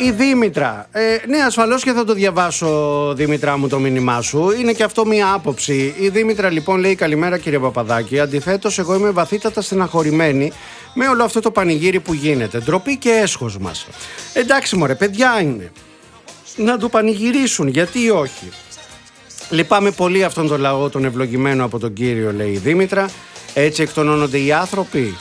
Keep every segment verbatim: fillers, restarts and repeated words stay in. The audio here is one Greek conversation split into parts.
Η Δήμητρα, ε, ναι, ασφαλώς και θα το διαβάσω, Δήμητρά μου, το μήνυμά σου. Είναι και αυτό μία άποψη. Η Δήμητρα λοιπόν λέει: καλημέρα κύριε Παπαδάκη. Αντιθέτως, εγώ είμαι βαθύτατα στεναχωρημένη με όλο αυτό το πανηγύρι που γίνεται. Ντροπή και έσχος μας. Εντάξει μωρέ, παιδιά είναι. Να το πανηγυρίσουν, γιατί όχι. Λυπάμαι πολύ αυτόν τον λαό, τον ευλογημένο από τον Κύριο, λέει η Δήμητρα. Έτσι εκτονώνονται οι άνθρωποι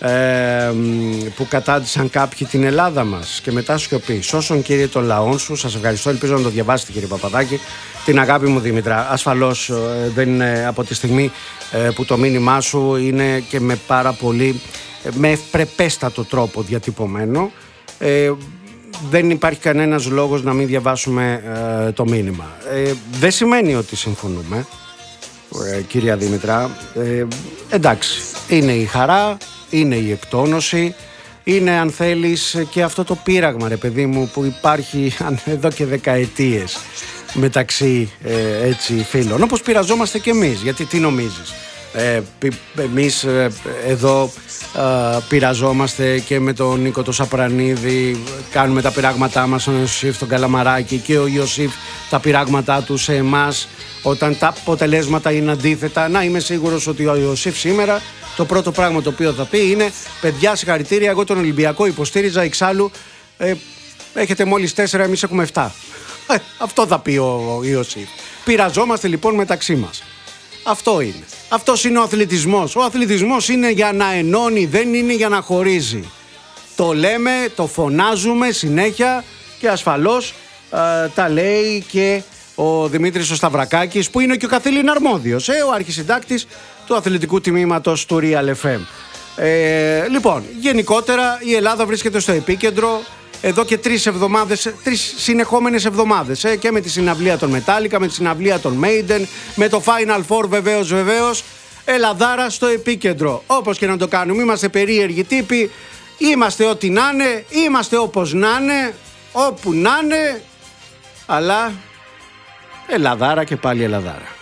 ε, που κατάντησαν κάποιοι την Ελλάδα μας. Και μετά σιωπή. Σώσον Κύριε των λαών σου. Σας ευχαριστώ, ελπίζω να το διαβάσετε κύριε Παπαδάκη. Την αγάπη μου Δήμητρα. Ασφαλώς ε, δεν είναι από τη στιγμή ε, που το μήνυμά σου είναι και με πάρα πολύ, ε, με ευπρεπέστατο τρόπο διατυπωμένο. Ε, δεν υπάρχει κανένας λόγος να μην διαβάσουμε ε, το μήνυμα. Ε, δεν σημαίνει ότι συμφωνούμε, ε, κυρία Δήμητρα. Ε, εντάξει, είναι η χαρά, είναι η εκτόνωση, είναι αν θέλεις και αυτό το πείραγμα, ρε παιδί μου, που υπάρχει εδώ και δεκαετίες μεταξύ ε, έτσι, φίλων. Όπως πειραζόμαστε κι εμείς, γιατί τι νομίζεις. Ε, εμείς ε, εδώ ε, πειραζόμαστε και με τον Νίκο το Σαπρανίδη, κάνουμε τα πειράγματά μας στον Ιωσήφ τον Καλαμαράκη και ο Ιωσήφ τα πειράγματά του σε εμάς όταν τα αποτελέσματα είναι αντίθετα. Να, είμαι σίγουρος ότι ο Ιωσήφ σήμερα το πρώτο πράγμα το οποίο θα πει είναι: παιδιά, συγχαρητήρια, εγώ τον Ολυμπιακό υποστήριζα, εξάλλου ε, έχετε μόλις τέσσερα, εμείς έχουμε εφτά. Ε, αυτό θα πει ο, ο Ιωσήφ. Πειραζόμαστε λοιπόν μεταξύ μας. Αυτό είναι. Αυτός είναι ο αθλητισμός. Ο αθλητισμός είναι για να ενώνει, δεν είναι για να χωρίζει. Το λέμε, το φωνάζουμε συνέχεια και ασφαλώς ε, τα λέει και ο Δημήτρης ο Σταυρακάκης, που είναι και ο καθήλυν αρμόδιος, ε, ο αρχισυντάκτης του αθλητικού τμήματος του Real εφ εμ. Ε, λοιπόν, γενικότερα η Ελλάδα βρίσκεται στο επίκεντρο εδώ και τρεις εβδομάδες, τρεις συνεχόμενες εβδομάδες, ε, και με τη συναυλία των Metallica, με τη συναυλία των Maiden, με το Final Four βεβαίως βεβαίως. Ελλαδάρα στο επίκεντρο. Όπως και να το κάνουμε, είμαστε περίεργοι τύποι, είμαστε ό,τι να είναι, είμαστε όπως να είναι, όπου να είναι, αλλά Ελλαδάρα και πάλι Ελλαδάρα.